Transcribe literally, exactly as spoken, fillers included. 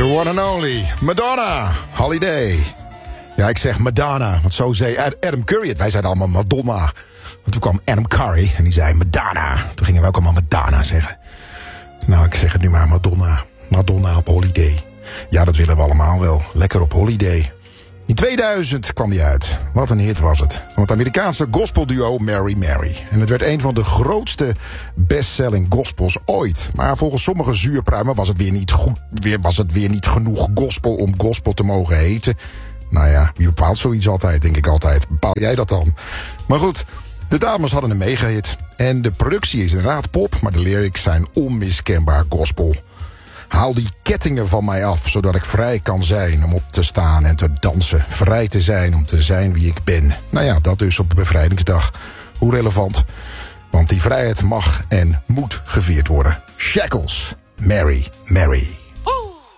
The one and only Madonna, Holiday. Ja, ik zeg Madonna, want zo zei Adam Curry het. Wij zeiden allemaal Madonna. Want toen kwam Adam Curry en die zei Madonna. Toen gingen we ook allemaal Madonna zeggen. Nou, ik zeg het nu maar Madonna. Madonna op Holiday. Ja, dat willen we allemaal wel. Lekker op Holiday. In tweeduizend kwam die uit. Wat een hit was het. Van het Amerikaanse gospelduo Mary Mary. En het werd een van de grootste bestselling gospels ooit. Maar volgens sommige zuurpruimen was het weer niet goed, weer, was het weer niet genoeg gospel om gospel te mogen heten. Nou ja, wie bepaalt zoiets altijd, denk ik altijd. Bepaal jij dat dan? Maar goed, de dames hadden een megahit. En de productie is inderdaad pop, maar de lyrics zijn onmiskenbaar gospel. Haal die kettingen van mij af, zodat ik vrij kan zijn om op te staan en te dansen. Vrij te zijn om te zijn wie ik ben. Nou ja, dat dus op de bevrijdingsdag. Hoe relevant? Want die vrijheid mag en moet gevierd worden. Shackles, Mary, Mary.